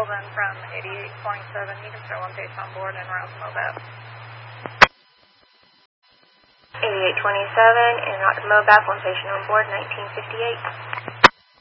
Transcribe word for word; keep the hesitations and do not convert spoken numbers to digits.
Sullivan from eighty-eight point seven. You can show one base on board and route Mobap. eighty-eight twenty-seven, and route to Mobap, one station on board, nineteen fifty-eight.